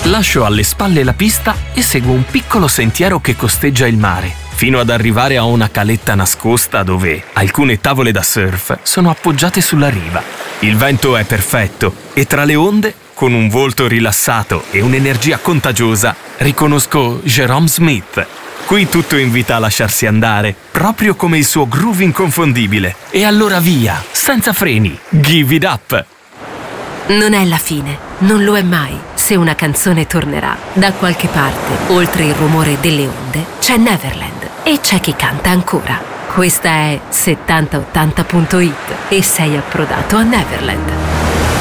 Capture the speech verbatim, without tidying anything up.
Lascio alle spalle la pista e seguo un piccolo sentiero che costeggia il mare, fino ad arrivare a una caletta nascosta dove alcune tavole da surf sono appoggiate sulla riva. Il vento è perfetto e tra le onde, con un volto rilassato e un'energia contagiosa, riconosco Jerome Smith. Qui tutto invita a lasciarsi andare, proprio come il suo groove inconfondibile. E allora via, senza freni, give it up! Non è la fine, non lo è mai. Se una canzone tornerà, da qualche parte, oltre il rumore delle onde, c'è Neverland e c'è chi canta ancora. Questa è settanta ottanta punto it e sei approdato a Neverland.